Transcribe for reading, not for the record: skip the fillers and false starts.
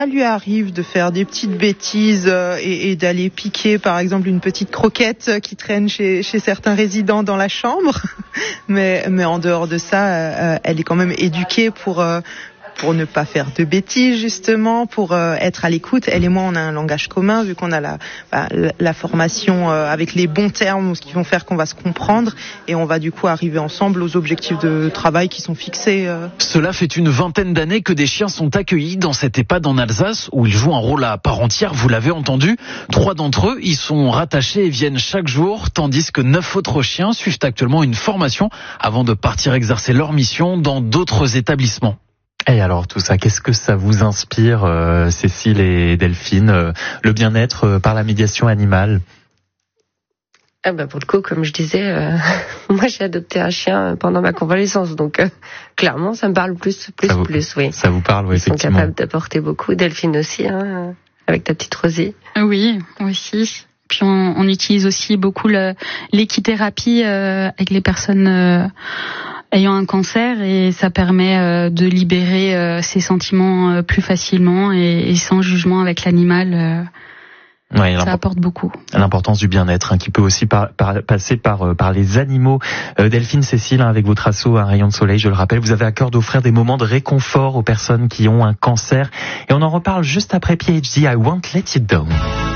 Ça lui arrive de faire des petites bêtises et d'aller piquer par exemple une petite croquette qui traîne chez certains résidents dans la chambre. Mais en dehors de ça, elle est quand même éduquée pour ne pas faire de bêtises justement, pour être à l'écoute. Elle et moi, on a un langage commun vu qu'on a la formation avec les bons termes, ce qui vont faire qu'on va se comprendre et on va du coup arriver ensemble aux objectifs de travail qui sont fixés. Cela fait une 20aine d'années que des chiens sont accueillis dans cette EHPAD en Alsace où ils jouent un rôle à part entière, vous l'avez entendu. 3 d'entre eux y sont rattachés et viennent chaque jour, tandis que 9 autres chiens suivent actuellement une formation avant de partir exercer leur mission dans d'autres établissements. Et alors tout ça, qu'est-ce que ça vous inspire, Cécile et Delphine, le bien-être par la médiation animale? Pour le coup, comme je disais, moi j'ai adopté un chien pendant ma convalescence, donc clairement ça me parle plus, oui. Ça vous parle, oui, effectivement. Ils sont capables d'apporter beaucoup. Delphine aussi, avec ta petite Rosie. Oui, aussi. Puis on utilise aussi beaucoup l'équithérapie avec les personnes ayant un cancer et ça permet de libérer ses sentiments plus facilement et sans jugement avec l'animal. Ouais, ça apporte beaucoup. L'importance du bien-être qui peut aussi passer par les animaux. Delphine, Cécile, avec votre asso Un Rayon de Soleil, je le rappelle, vous avez à cœur d'offrir des moments de réconfort aux personnes qui ont un cancer. Et on en reparle juste après PhD, I Won't Let You Down.